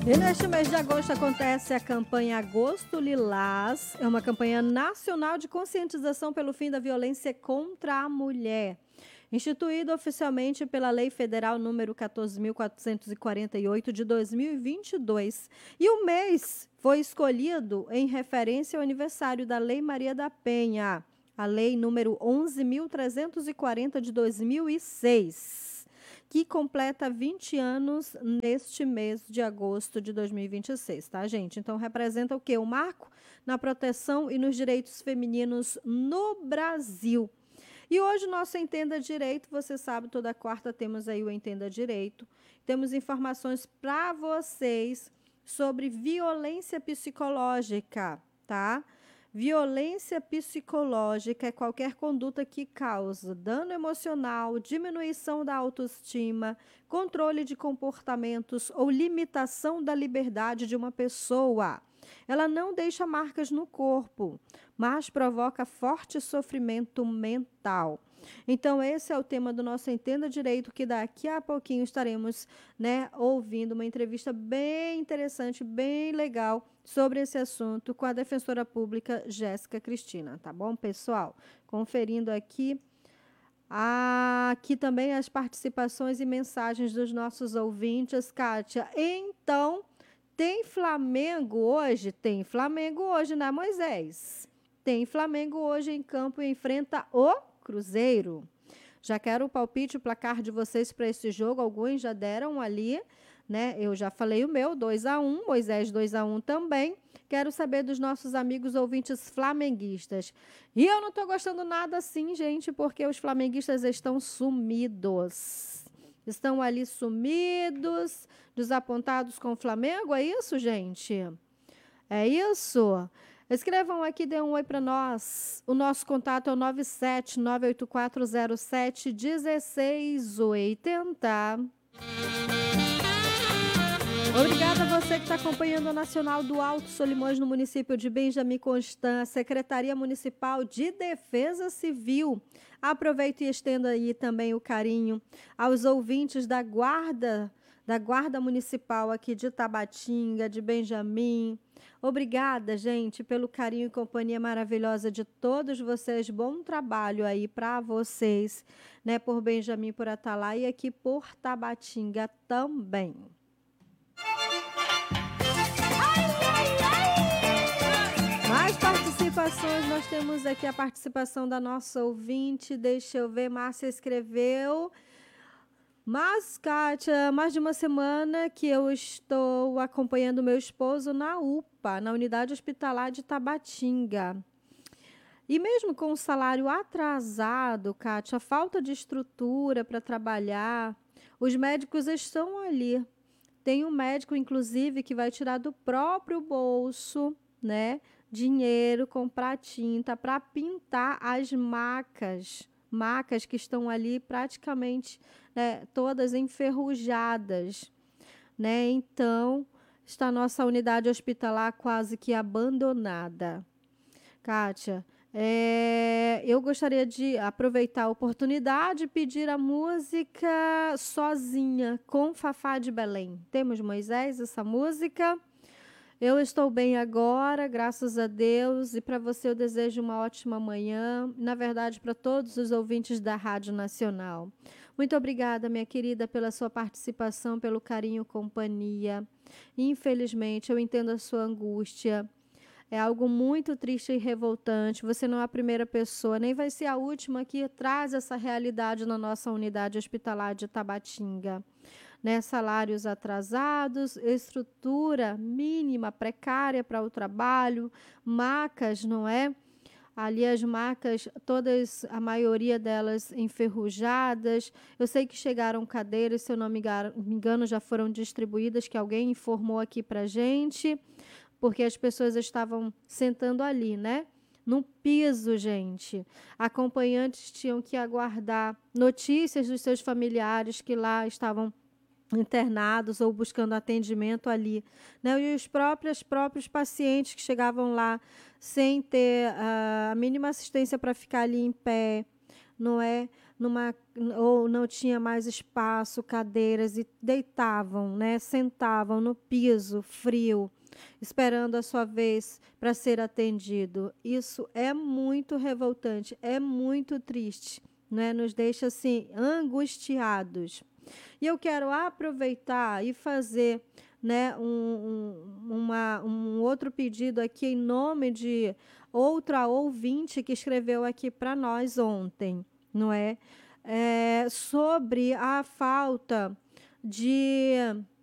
E neste mês de agosto acontece a campanha Agosto Lilás. É uma campanha nacional de conscientização pelo fim da violência contra a mulher. Instituído oficialmente pela Lei Federal número 14.448 de 2022. E o mês foi escolhido em referência ao aniversário da Lei Maria da Penha, a Lei número 11.340 de 2006. Que completa 20 anos neste mês de agosto de 2026, tá, gente? Então, representa o quê? O marco na proteção e nos direitos femininos no Brasil. E hoje, nosso Entenda Direito, você sabe, toda quarta temos aí o Entenda Direito. Temos informações para vocês sobre violência psicológica, tá? Violência psicológica é qualquer conduta que causa dano emocional, diminuição da autoestima, controle de comportamentos ou limitação da liberdade de uma pessoa. Ela não deixa marcas no corpo, mas provoca forte sofrimento mental. Então, esse é o tema do nosso Entenda Direito, que daqui a pouquinho estaremos, ouvindo uma entrevista bem interessante, bem legal, sobre esse assunto com a defensora pública Jéssica Cristina, tá bom, pessoal? Conferindo aqui também as participações e mensagens dos nossos ouvintes. Kátia, então, tem Flamengo hoje? Tem Flamengo hoje, né, Moisés? Tem Flamengo hoje em campo e enfrenta o Cruzeiro. Já quero o palpite, o placar de vocês para esse jogo. Alguns já deram ali, né? Eu já falei o meu, 2-1, Moisés 2-1 também. Quero saber dos nossos amigos ouvintes flamenguistas. E eu não estou gostando nada assim, gente, porque os flamenguistas estão sumidos. Estão ali sumidos, desapontados com o Flamengo, é isso, gente? É isso? Escrevam aqui, dê um oi para nós. O nosso contato é o 97-98407-1680. Obrigada a você que está acompanhando a Nacional do Alto Solimões, no município de Benjamin Constant, Secretaria Municipal de Defesa Civil. Aproveito e estendo aí também o carinho aos ouvintes da Guarda Municipal aqui de Tabatinga, de Benjamin. Obrigada, gente, pelo carinho e companhia maravilhosa de todos vocês. Bom trabalho aí para vocês, né, por Benjamin, por Atalaia e aqui por Tabatinga também. Mais participações, nós temos aqui a participação da nossa ouvinte. Deixa eu ver, Márcia escreveu. Mas, Kátia, mais de uma semana que eu estou acompanhando meu esposo na UPA, na unidade hospitalar de Tabatinga. E mesmo com o salário atrasado, Kátia, a falta de estrutura para trabalhar, os médicos estão ali. Tem um médico, inclusive, que vai tirar do próprio bolso, né, dinheiro, comprar tinta para pintar as macas que estão ali praticamente, né, todas enferrujadas, né? Então, está a nossa unidade hospitalar quase que abandonada. Kátia, eu gostaria de aproveitar a oportunidade e pedir a música Sozinha, com Fafá de Belém. Temos, Moisés, essa música? Eu estou bem agora, graças a Deus, e para você eu desejo uma ótima manhã, na verdade para todos os ouvintes da Rádio Nacional. Muito obrigada, minha querida, pela sua participação, pelo carinho e companhia. Infelizmente, eu entendo a sua angústia. É algo muito triste e revoltante. Você não é a primeira pessoa, nem vai ser a última que traz essa realidade na nossa unidade hospitalar de Tabatinga. Né, salários atrasados, estrutura mínima, precária para o trabalho, macas, não é? Ali as macas, todas, a maioria delas enferrujadas. Eu sei que chegaram cadeiras, se eu não me engano, já foram distribuídas, que alguém informou aqui para a gente, porque as pessoas estavam sentando ali, né? No piso, gente. Acompanhantes tinham que aguardar notícias dos seus familiares que lá estavam internados ou buscando atendimento ali, né? E os próprios pacientes que chegavam lá sem ter a mínima assistência para ficar ali em pé, não é? ou não tinha mais espaço, cadeiras, e deitavam, né, sentavam no piso frio, esperando a sua vez para ser atendido. Isso é muito revoltante, é muito triste, né? Nos deixa assim angustiados. E eu quero aproveitar e fazer, né, um outro pedido aqui em nome de outra ouvinte que escreveu aqui para nós ontem, não é? Sobre a falta de